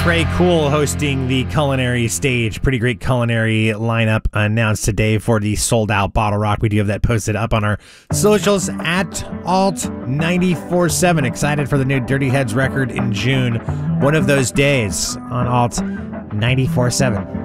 Trey Cool hosting the culinary stage. Pretty great culinary lineup announced today for the sold-out Bottle Rock. We do have that posted up on our socials at Alt947. Excited for the new Dirty Heads record in June. One of those days on Alt947.